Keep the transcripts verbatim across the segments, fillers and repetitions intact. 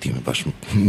ti me baš...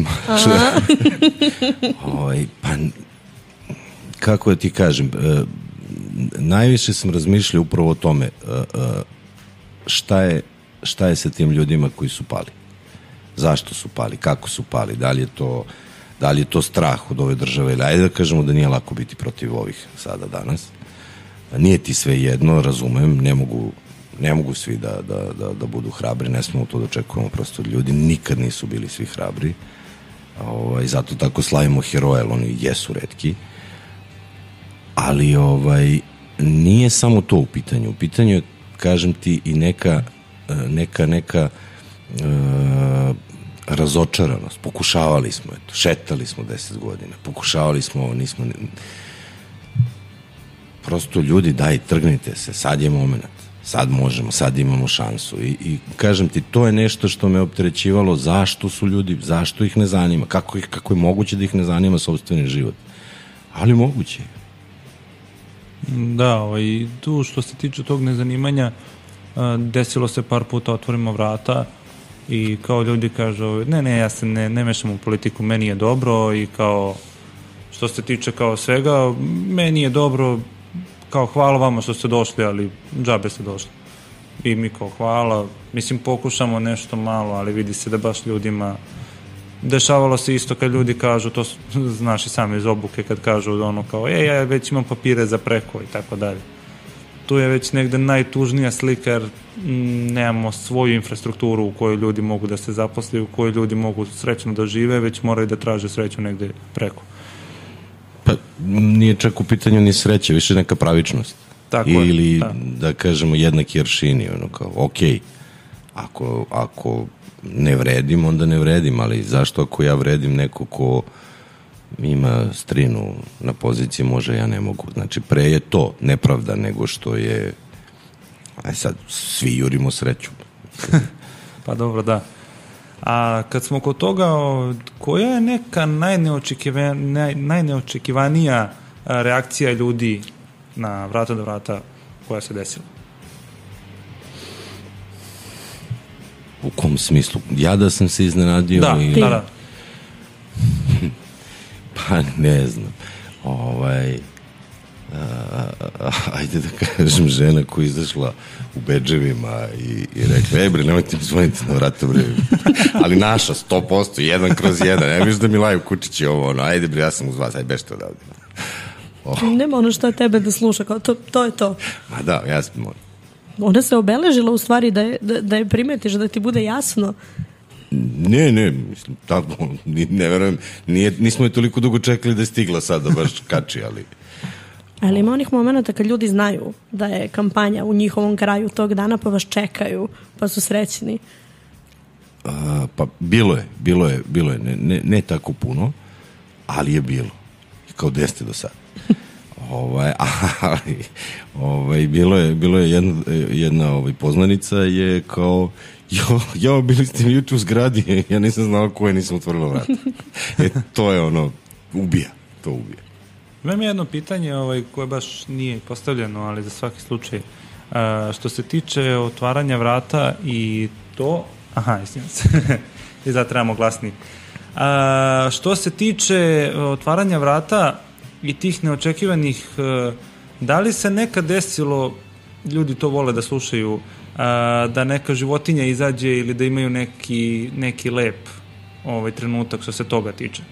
ovaj, pa, kako da ti kažem, uh, najviše sam razmišljao upravo o tome uh, uh, šta je, šta je sa tim ljudima koji su pali. Zašto su pali, kako su pali, da li je to, da li je to strah od ove države, ili ajde da kažemo da nije lako biti protiv ovih sada danas. Nije ti sve jedno, razumem, ne mogu, ne mogu svi da, da, da, da budu hrabri, ne smemo to da očekujemo, prosto ljudi nikad nisu bili svi hrabri. Ovaj, zato tako slavimo heroje, oni jesu retki. Ali ovaj, nije samo to u pitanju. U pitanju je, kažem ti, i neka neka, neka uh, razočaranost. Pokušavali smo, eto, šetali smo deset godina, pokušavali smo, nismo... Prosto ljudi, daj, trgnite se, sad je moment, sad možemo, sad imamo šansu. I, i kažem ti, to je nešto što me opterećivalo, zašto su ljudi, zašto ih ne zanima, kako, ih, kako je moguće da ih ne zanima sopstveni život. Ali moguće je. Da, ovaj, tu što se tiče tog nezanimanja, desilo se par puta otvorimo vrata i kao ljudi kažu, ne, ne, ja se ne, ne mešam u politiku, meni je dobro i kao, što se tiče kao svega, meni je dobro, kao hvala vama što ste došli, ali džabe ste došli. I mi kao hvala, mislim pokušamo nešto malo, ali vidi se da baš ljudima dešavalo se isto kad ljudi kažu, to znaš i sami iz obuke, kad kažu ono kao, ej, ja već imam papire za preko i tako dalje. Tu je već negde najtužnija slika jer m, nemamo svoju infrastrukturu u kojoj ljudi mogu da se zaposli, u kojoj ljudi mogu srećno da žive, već moraju da traže sreću negde preko. Pa nije čak u pitanju ni sreće, više neka pravičnost. Tako ili je, da. da kažemo jednaki aršini, ono kao, okej, ako, ako ne vredim, onda ne vredim, ali zašto ako ja vredim neko ko ima strinu na poziciji, može, ja ne mogu. Znači, pre je to nepravda nego što je, aj sad, svi jurimo sreću. Pa dobro, da. A kad smo kod toga, koja je neka najneočekiva, naj, najneočekivanija reakcija ljudi na vrata do vrata koja se desila? U kom smislu? Ja da sam se iznenadio? Da, i... da, da. Pa ne znam. Ovaj, a, a, ajde da kažem, žena koja je izašla u bedževima i, i rekla, ej bre, nemojte mi zvoniti na vrata, bre. Ali naša, sto posto, jedan kroz jedan. Ne viš da mi laju kučići ovo, ono, ajde bre, ja sam uz vas, aj bešte odavde. Oh. Nema ono što je tebe da sluša, kao to, to je to. Ma da, ja sam... Ona se obeležila u stvari da je, da, da je primetiš, da ti bude jasno. Ne, ne, mislim, tako, ne verujem, nije, nismo je toliko dugo čekali da je stigla sad da baš kači, ali... Ali ima onih momenta kad ljudi znaju da je kampanja u njihovom kraju tog dana, pa vas čekaju, pa su srećni. A, pa bilo je, bilo je, bilo je, ne, ne, ne tako puno, ali je bilo. Kao deste do sada. Ovaj, ali ovaj, bilo je, bilo je jedna, jedna ovaj, poznanica je kao jo, jo, bili ste mi juče u zgradi, ja nisam znala koje, nisam otvorila vrata. E, to je ono, ubija, to ubija. Imam jedno pitanje ovaj, koje baš nije postavljeno, ali za svaki slučaj. A, što se tiče otvaranja vrata i to... Aha, istina se. I zato trebamo glasniji. A, što se tiče otvaranja vrata i tih neočekivanih, da li se nekad desilo, ljudi to vole da slušaju, da neka životinja izađe ili da imaju neki, neki lep ovaj trenutak što se toga tiče?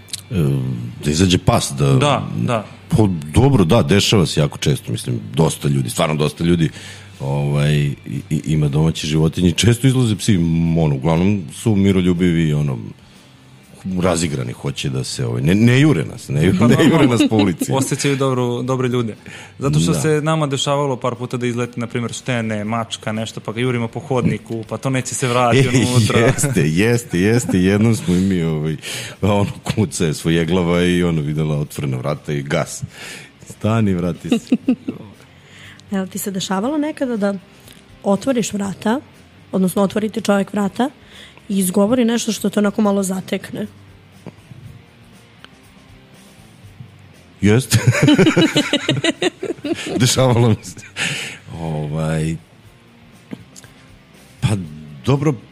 Da izađe pas, da... Da, da. Po, dobro, da, dešava se jako često, mislim, dosta ljudi, stvarno dosta ljudi ovaj, i, i, ima domaće životinje, često izlaze psi, ono, uglavnom su miroljubivi, ono, razigrani, hoće da se ovaj, ne, ne jure nas, ne, pa, ne jure nas po ulici. Osjećaju dobro, dobre ljude. Zato što da. se nama dešavalo par puta da izleti, na primjer, štene, mačka, nešto, pa ga jurimo po hodniku, pa to neće se vratiti e, unutra. Jeste, jeste, jeste. Jednom smo i mi, ovaj, ono, kuca je svoje glava i ono videla otvorena vrata i gas. Stani, vrati se. Evo, ti se dešavalo nekada da otvoriš vrata, odnosno otvorite čovjek vrata i izgovori nešto što te onako malo zatekne? Jeste. Dešavalo mi se. Ovaj, pa dobro,